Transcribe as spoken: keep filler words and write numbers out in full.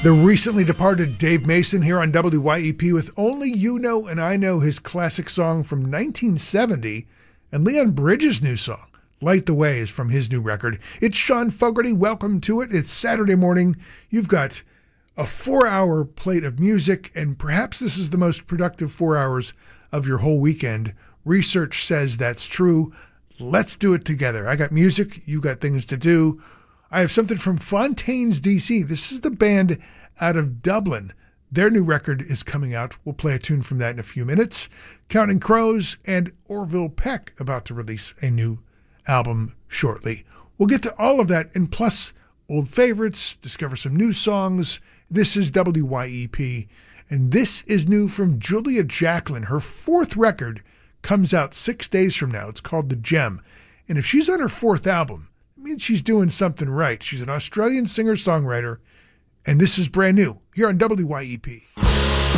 The recently departed Dave Mason here on W Y E P with Only You Know and I Know, his classic song from nineteen seventy, and Leon Bridges' new song, Light the Way, is from his new record. It's Sean Fogarty. Welcome to it. It's Saturday morning. You've got a four-hour plate of music, and perhaps this is the most productive four hours of your whole weekend. Research says that's true. Let's do it together. I got music. You got things to do. I have something from Fontaines D C. This is the band out of Dublin. Their new record is coming out. We'll play a tune from that in a few minutes. Counting Crows and Orville Peck about to release a new album shortly. We'll get to all of that, and plus old favorites, discover some new songs. This is W Y E P, and this is new from Julia Jacklin. Her fourth record comes out six days from now. It's called The Gem. And if she's on her fourth album, it means she's doing something right. She's an Australian singer-songwriter, and this is brand new here on W Y E P.